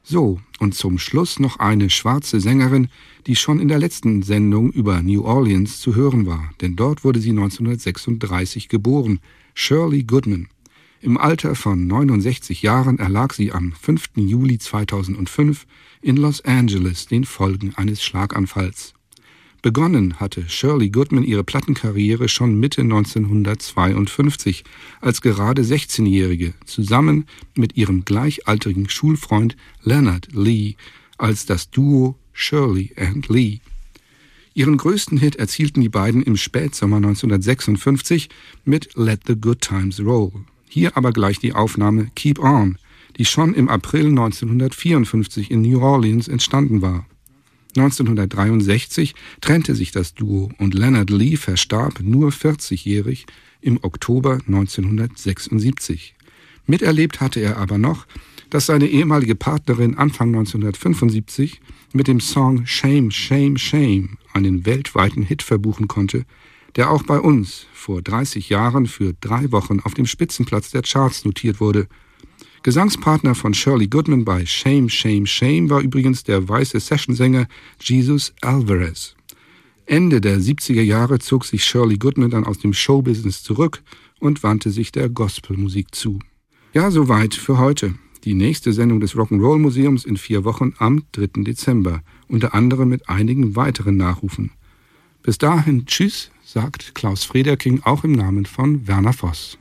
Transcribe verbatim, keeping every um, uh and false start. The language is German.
So, und zum Schluss noch eine schwarze Sängerin, die schon in der letzten Sendung über New Orleans zu hören war, denn dort wurde sie neunzehnhundertsechsunddreißig geboren, Shirley Goodman. Im Alter von neunundsechzig Jahren erlag sie am fünften Juli zweitausendfünf in Los Angeles den Folgen eines Schlaganfalls. Begonnen hatte Shirley Goodman ihre Plattenkarriere schon Mitte neunzehnhundertzweiundfünfzig als gerade sechzehnjährige zusammen mit ihrem gleichaltrigen Schulfreund Leonard Lee als das Duo Shirley and Lee. Ihren größten Hit erzielten die beiden im Spätsommer neunzehnhundertsechsundfünfzig mit Let the Good Times Roll. Hier aber gleich die Aufnahme Keep On, die schon im April neunzehnhundertvierundfünfzig in New Orleans entstanden war. neunzehnhundertdreiundsechzig trennte sich das Duo und Leonard Lee verstarb nur vierzigjährig im Oktober neunzehnhundertsechsundsiebzig. Miterlebt hatte er aber noch, dass seine ehemalige Partnerin Anfang neunzehnhundertfünfundsiebzig mit dem Song Shame, Shame, Shame einen weltweiten Hit verbuchen konnte, der auch bei uns vor dreißig Jahren für drei Wochen auf dem Spitzenplatz der Charts notiert wurde. Gesangspartner von Shirley Goodman bei Shame, Shame, Shame war übrigens der weiße Sessionsänger Jesus Alvarez. Ende der siebziger Jahre zog sich Shirley Goodman dann aus dem Showbusiness zurück und wandte sich der Gospelmusik zu. Ja, soweit für heute. Die nächste Sendung des Rock'n'Roll Museums in vier Wochen am dritten Dezember, unter anderem mit einigen weiteren Nachrufen. Bis dahin, tschüss, sagt Klaus Frederking auch im Namen von Werner Voss.